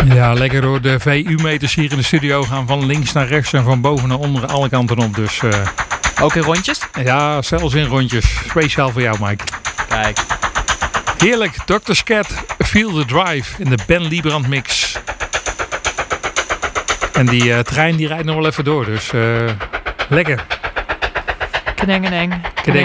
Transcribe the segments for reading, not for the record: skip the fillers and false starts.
Ja, lekker door de VU-meters hier in de studio gaan van links naar rechts en van boven naar onder, alle kanten op. Dus, ook in rondjes? Ja, zelfs in rondjes. Speciaal voor jou, Mike. Kijk. Heerlijk, Dr. Scat, Feel the Drive in de Ben Liebrand mix. En die trein die rijdt nog wel even door, dus lekker. Kedengeneng.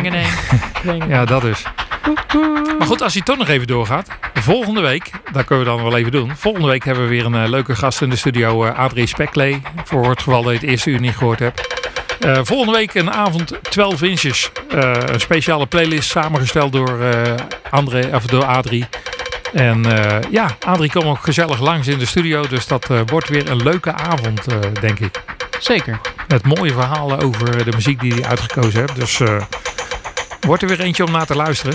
Ja, dat is. Maar goed, als hij toch nog even doorgaat. Volgende week, dat kunnen we dan wel even doen. Volgende week hebben we weer een leuke gast in de studio, Adrie Speklee. Voor het geval dat je het eerste uur niet gehoord hebt. Volgende week een avond 12 inches. Een speciale playlist samengesteld door Adrie. En Adrie komt ook gezellig langs in de studio. Dus dat wordt weer een leuke avond, denk ik. Zeker. Met mooie verhalen over de muziek die hij uitgekozen hebt. Dus wordt er weer eentje om naar te luisteren.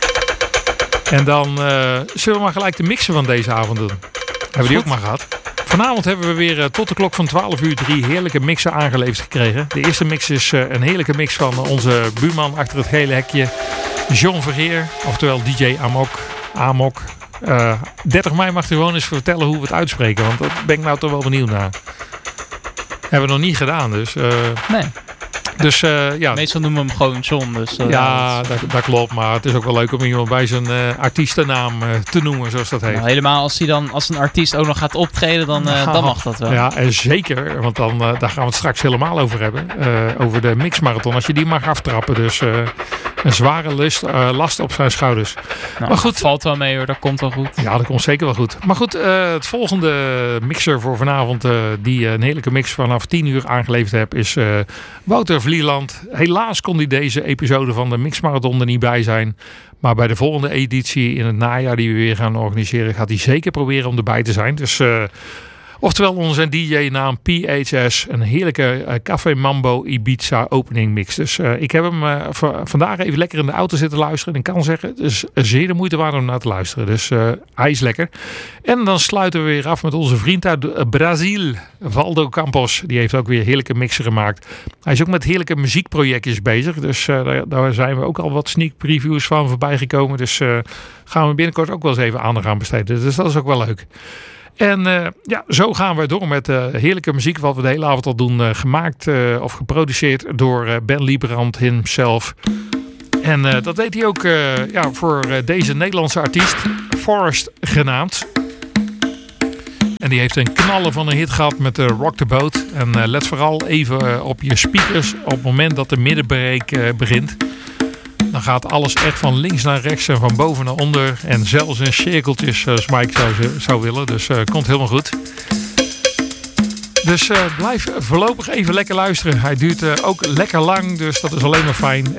En dan zullen we maar gelijk de mixen van deze avond doen. Hebben we die ook maar gehad. Vanavond hebben we weer tot de klok van 12 uur 3 heerlijke mixen aangeleverd gekregen. De eerste mix is een heerlijke mix van onze buurman achter het gele hekje, John Vergeer, oftewel DJ Amok. 30 mei mag hij gewoon eens vertellen hoe we het uitspreken, want daar ben ik nou toch wel benieuwd naar. Hebben we nog niet gedaan, dus... Nee. Dus, meestal noemen we hem gewoon John. Dus, dat klopt. Maar het is ook wel leuk om iemand bij zijn artiestennaam te noemen, zoals dat heet. Nou, helemaal als een artiest ook nog gaat optreden, dan mag dat wel. Ja, en zeker. Want dan, daar gaan we het straks helemaal over hebben. Over de mixmarathon. Als je die mag aftrappen. Dus een zware last op zijn schouders. Nou, maar goed. Dat valt wel mee hoor. Dat komt wel goed. Ja, dat komt zeker wel goed. Maar goed, het volgende mixer voor vanavond, die een heerlijke mix vanaf 10 uur aangeleverd heb, is Wouter Vlieland. Helaas kon hij deze episode van de Mixmarathon er niet bij zijn. Maar bij de volgende editie in het najaar die we weer gaan organiseren, gaat hij zeker proberen om erbij te zijn. Dus oftewel onze DJ-naam PHS. Een heerlijke Café Mambo Ibiza opening mix. Dus ik heb hem vandaag even lekker in de auto zitten luisteren. En ik kan zeggen, het is zeer de moeite waard om naar te luisteren. Dus hij is lekker. En dan sluiten we weer af met onze vriend uit Brazil, Valdo Campos. Die heeft ook weer heerlijke mixen gemaakt. Hij is ook met heerlijke muziekprojectjes bezig. Dus daar zijn we ook al wat sneak previews van voorbij gekomen. Dus gaan we binnenkort ook wel eens even aandacht aan besteden. Dus dat is ook wel leuk. En zo gaan we door met heerlijke muziek wat we de hele avond al doen. Gemaakt of geproduceerd door Ben Liebrand himself. En dat deed hij ook voor deze Nederlandse artiest, Forrest genaamd. En die heeft een knallen van een hit gehad met Rock the Boat. En let vooral even op je speakers op het moment dat de middenbreak begint. Dan gaat alles echt van links naar rechts en van boven naar onder. En zelfs in cirkeltjes, zoals Mike zou willen. Dus komt helemaal goed. Dus blijf voorlopig even lekker luisteren. Hij duurt ook lekker lang, dus dat is alleen maar fijn.